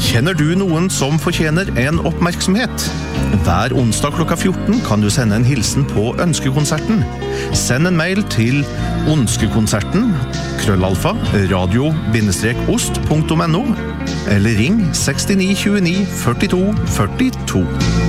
Kjenner du noen som fortjener en oppmerksomhet? Hver onsdag klokka 14 kan du sende en hilsen på Ønskekonserten. Send en mail til onskekonserten@radio-ost.no eller ring 69 29 42 42.